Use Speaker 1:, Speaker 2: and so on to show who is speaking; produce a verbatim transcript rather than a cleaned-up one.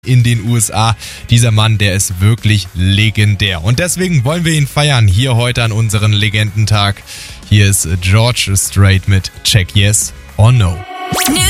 Speaker 1: in den U S A. Dieser Mann, der ist wirklich legendär. Und deswegen wollen wir ihn feiern hier heute an unserem Legendentag. Hier ist George Strait mit Check Yes or No.